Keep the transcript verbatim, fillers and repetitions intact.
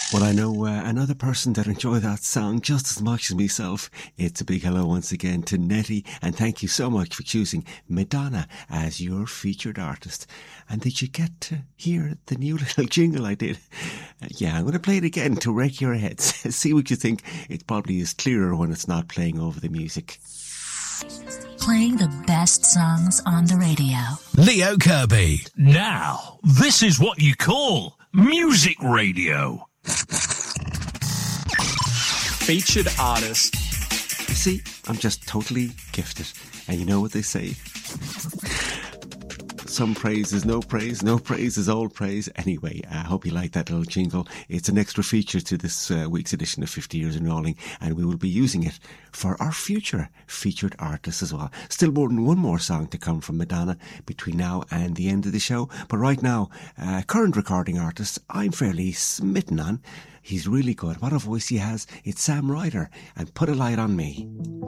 Well, I know uh, another person that enjoyed that song just as much as myself. It's a big hello once again to Nettie, and thank you so much for choosing Madonna as your featured artist. And did you get to hear the new little jingle I did? Uh, yeah, I'm going to play it again to wreck your heads. See what you think. It probably is clearer when it's not playing over the music. Playing the best songs on the radio. Leo Kirby. Now, this is what you call music radio. Featured artist. You see, I'm just totally gifted. And you know what they say? Some praise is no praise, no praise is all praise. Anyway, I hope you like that little jingle. It's an extra feature to this uh, week's edition of fifty years in Rolling, and we will be using it for our future featured artists as well. Still more than one more song to come from Madonna between now and the end of the show. But right now, uh, current recording artist I'm fairly smitten on. He's really good. What a voice he has. It's Sam Ryder and Put a Light on Me.